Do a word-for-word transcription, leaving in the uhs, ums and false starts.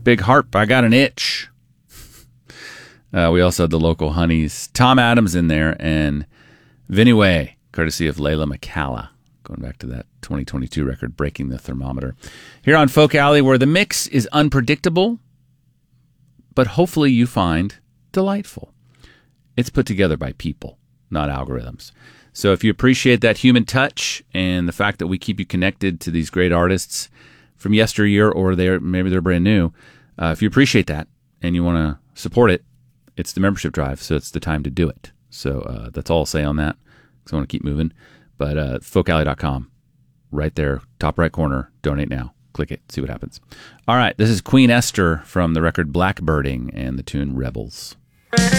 Big Harp, I Got an Itch. Uh, we also had the local honeys, Tom Adams in there, and Vinnie Way, courtesy of Layla McCalla, going back to that twenty twenty-two record, Breaking the Thermometer. Here on Folk Alley, where the mix is unpredictable, but hopefully you find delightful. It's put together by people, not algorithms. So if you appreciate that human touch and the fact that we keep you connected to these great artists from yesteryear, or they're maybe they're brand new, uh, if you appreciate that and you want to support it, it's the membership drive, so it's the time to do it. So uh, that's all I'll say on that, because I want to keep moving. But uh, folk alley dot com, right there, top right corner, donate now. Click it, see what happens. All right, this is Queen Esther from the record Blackbirding and the tune Rebels.